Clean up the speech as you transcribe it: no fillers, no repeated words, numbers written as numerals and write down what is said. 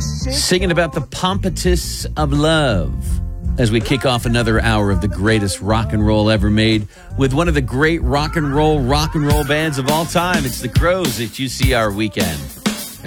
singing about the pompatus of love as we kick off another hour of the greatest rock and roll ever made with one of the great rock and roll bands of all time. It's the Crows at UCR Weekend.